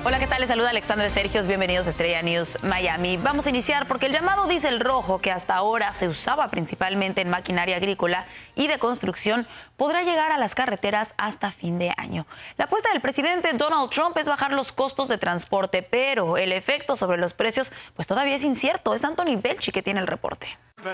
Hola, ¿qué tal? Les saluda Alexandra Estergios. Bienvenidos a Estrella News Miami. Vamos a iniciar porque el llamado diésel rojo, que hasta ahora se usaba principalmente en maquinaria agrícola y de construcción, podrá llegar a las carreteras hasta fin de año. La apuesta del presidente Donald Trump es bajar los costos de transporte, pero el efecto sobre los precios pues todavía es incierto. Es Anthony Belchi que tiene el reporte.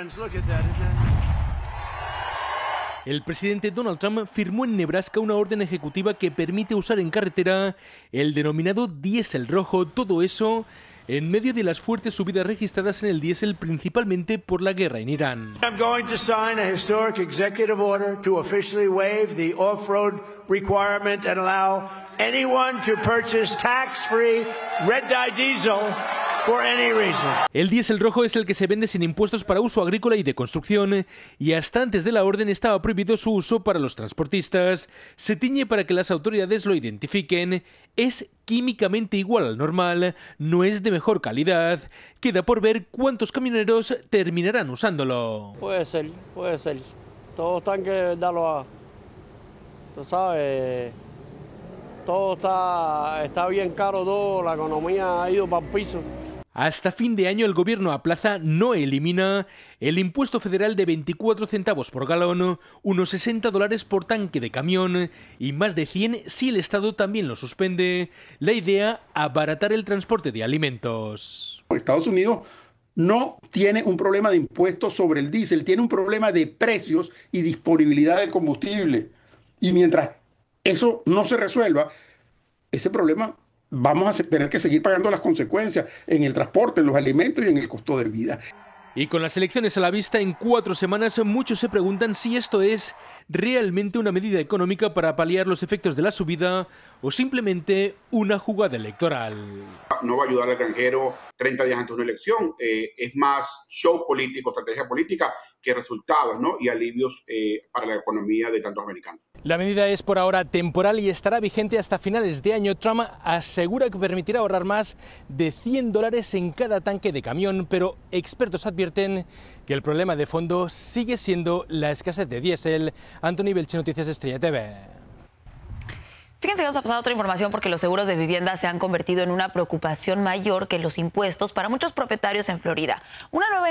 El presidente Donald Trump firmó en Nebraska una orden ejecutiva que permite usar en carretera el denominado diésel rojo, todo eso en medio de las fuertes subidas registradas en el diésel, principalmente por la guerra en Irán. I'm going to sign a historic executive order to officially waive the off-road requirement and allow anyone to purchase tax-free red-dye diesel for any reason. El diésel rojo es el que se vende sin impuestos para uso agrícola y de construcción, y hasta antes de la orden estaba prohibido su uso para los transportistas. Se tiñe para que las autoridades lo identifiquen. Es químicamente igual al normal, no es de mejor calidad. Queda por ver cuántos camioneros terminarán usándolo. Puede ser. Todos están que darlo a... Tú sabes, todo está bien caro, todo, la economía ha ido para el piso. Hasta fin de año el gobierno aplaza, no elimina, el impuesto federal de 24 centavos por galón, unos $60 por tanque de camión y más de 100 si el Estado también lo suspende. La idea, abaratar el transporte de alimentos. Estados Unidos no tiene un problema de impuestos sobre el diésel, tiene un problema de precios y disponibilidad del combustible. Y mientras eso no se resuelva, ese problema vamos a tener que seguir pagando las consecuencias en el transporte, en los alimentos y en el costo de vida. Y con las elecciones a la vista en 4 semanas, muchos se preguntan si esto es realmente una medida económica para paliar los efectos de la subida o simplemente una jugada electoral. No va a ayudar al granjero 30 días antes de una elección, es más show político, estrategia política que resultados, ¿no? Y alivios para la economía de tantos americanos. La medida es por ahora temporal y estará vigente hasta finales de año. Trump asegura que permitirá ahorrar más de $100 en cada tanque de camión, pero expertos advierten que el problema de fondo sigue siendo la escasez de diésel. Anthony Belchi, Noticias Estrella TV. Fíjense que vamos a pasar a otra información porque los seguros de vivienda se han convertido en una preocupación mayor que los impuestos para muchos propietarios en Florida. Una nueva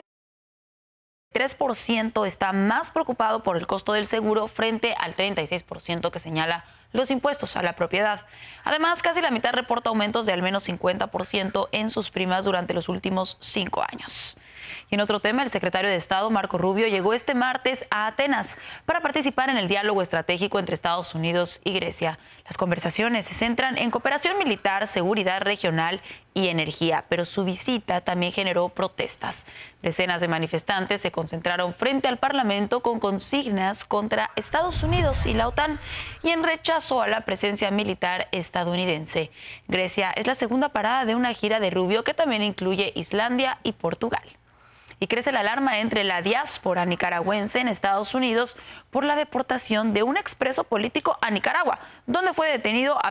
3% está más preocupado por el costo del seguro frente al 36% que señala los impuestos a la propiedad. Además, casi la mitad reporta aumentos de al menos 50% en sus primas durante los últimos 5 años. Y en otro tema, el secretario de Estado, Marco Rubio, llegó este martes a Atenas para participar en el diálogo estratégico entre Estados Unidos y Grecia. Las conversaciones se centran en cooperación militar, seguridad regional y energía, pero su visita también generó protestas. Decenas de manifestantes se concentraron frente al Parlamento con consignas contra Estados Unidos y la OTAN y en rechazo a la presencia militar estadounidense. Grecia es la segunda parada de una gira de Rubio que también incluye Islandia y Portugal. Y crece la alarma entre la diáspora nicaragüense en Estados Unidos por la deportación de un expreso político a Nicaragua, donde fue detenido